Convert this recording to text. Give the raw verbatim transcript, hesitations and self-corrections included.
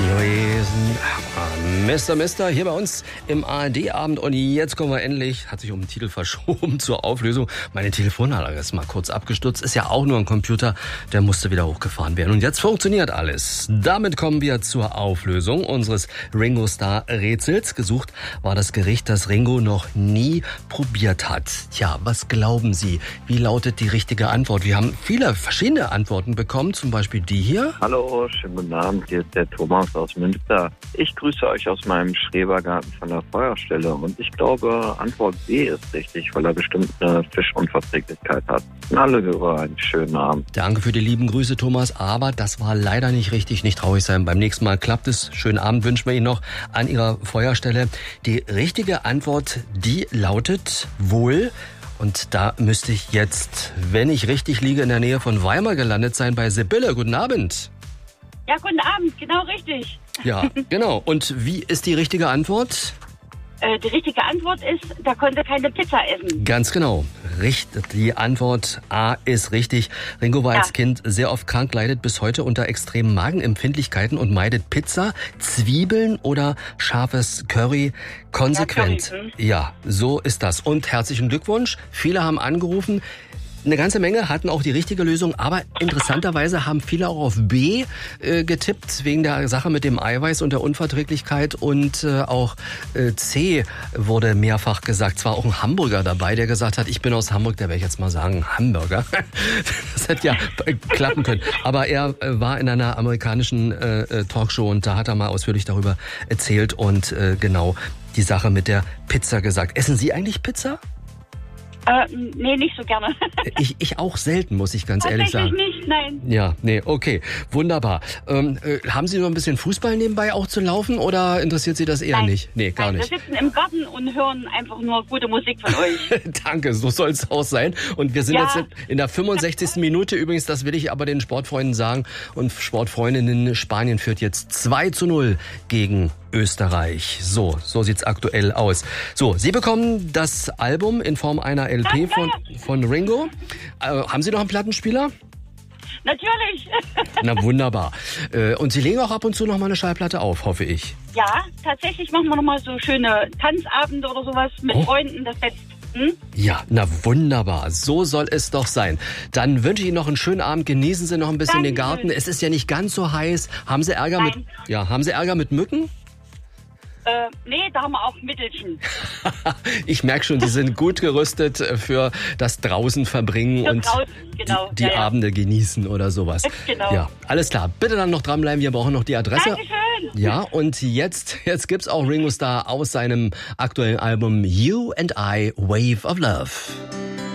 gewesen. Mister Mister hier bei uns im A R D-Abend. Und jetzt kommen wir endlich, hat sich um den Titel verschoben, zur Auflösung. Meine Telefonanlage ist mal kurz abgestürzt. Ist ja auch nur ein Computer, der musste wieder hochgefahren werden. Und jetzt funktioniert alles. Damit kommen wir zur Auflösung unseres Ringo Starr Rätsels. Gesucht war das Gericht, das Ringo noch nie probiert hat. Tja, was glauben Sie? Wie lautet die richtige Antwort? Wir haben viele verschiedene Antworten bekommen, zum Beispiel die hier. Hallo, schönen guten Abend, hier ist der Thomas aus Münster. Ich grüße euch aus meinem Schrebergarten von der Feuerstelle und ich glaube, Antwort B ist richtig, weil er bestimmt eine Fischunverträglichkeit hat. Und alle Hörer einen schönen Abend. Danke für die lieben Grüße, Thomas, aber das war leider nicht richtig, nicht traurig sein. Beim nächsten Mal klappt es. Schönen Abend wünschen wir Ihnen noch an Ihrer Feuerstelle. Die richtige Antwort, die lautet wohl... Und da müsste ich jetzt, wenn ich richtig liege, in der Nähe von Weimar gelandet sein bei Sibylle. Guten Abend. Ja, guten Abend, genau richtig. Ja, genau. Und wie ist die richtige Antwort? Äh, die richtige Antwort ist, da konnte keine Pizza essen. Ganz genau. Richtig. Die Antwort A ist richtig. Ringo war ja. als Kind sehr oft krank, leidet bis heute unter extremen Magenempfindlichkeiten und meidet Pizza, Zwiebeln oder scharfes Curry konsequent. Ja, Curry, hm. ja, so ist das. Und herzlichen Glückwunsch. Viele haben angerufen. Eine ganze Menge hatten auch die richtige Lösung, aber interessanterweise haben viele auch auf B äh, getippt, wegen der Sache mit dem Eiweiß und der Unverträglichkeit. Und äh, auch äh, C wurde mehrfach gesagt. Zwar auch ein Hamburger dabei, der gesagt hat, ich bin aus Hamburg, der werde ich jetzt mal sagen, Hamburger. Das hätte ja äh, klappen können. Aber er äh, war in einer amerikanischen äh, Talkshow und da hat er mal ausführlich darüber erzählt und äh, genau die Sache mit der Pizza gesagt. Essen Sie eigentlich Pizza? Äh, nee, nicht so gerne. Ich, ich auch selten, muss ich ganz ehrlich sagen. Tatsächlich nicht, nein. Ja, nee, okay, wunderbar. Ähm, äh, haben Sie noch ein bisschen Fußball nebenbei auch zu laufen oder interessiert Sie das eher nein. nicht? Nee, gar nein, nicht. Wir sitzen im Garten und hören einfach nur gute Musik von euch. Danke, so soll es auch sein. Und wir sind ja. jetzt in der fünfundsechzigsten Minute übrigens, das will ich aber den Sportfreunden sagen. Und Sportfreundinnen, Spanien führt jetzt zwei zu null gegen Österreich. So, so sieht's aktuell aus. So, Sie bekommen das Album in Form einer L P von, von Ringo. Äh, haben Sie noch einen Plattenspieler? Natürlich. Na wunderbar. Äh, und Sie legen auch ab und zu noch mal eine Schallplatte auf, hoffe ich. Ja, tatsächlich machen wir noch mal so schöne Tanzabende oder sowas mit oh. Freunden. Das wird hm? Ja, na wunderbar. So soll es doch sein. Dann wünsche ich Ihnen noch einen schönen Abend. Genießen Sie noch ein bisschen Danke. den Garten. Es ist ja nicht ganz so heiß. Haben Sie Ärger Nein. mit? Ja, haben Sie Ärger mit Mücken? Äh, nee, da haben wir auch Mittelchen. Ich merke schon, Sie sind gut gerüstet für das draußen verbringen Für und draußen, genau. die, die ja, ja. Abende genießen oder sowas. Genau. Ja, alles klar. Bitte dann noch dranbleiben. Wir brauchen noch die Adresse. Dankeschön. Ja, und jetzt, jetzt gibt's auch Ringo Starr aus seinem aktuellen Album You and I, Wave of Love.